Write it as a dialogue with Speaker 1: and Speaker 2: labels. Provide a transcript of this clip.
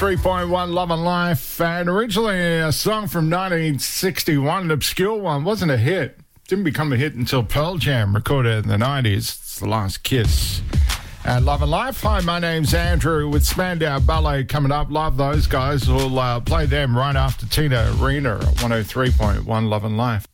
Speaker 1: 3.1 Love and Life, and originally a song from 1961, an obscure one, wasn't a hit. Didn't become a hit until Pearl Jam recorded in the 90s. It's The Last Kiss. And Love and Life. Hi, my name's Andrew with Spandau Ballet coming up. Love those guys. We'll play them right after Tina Arena at 103.1 Love and Life.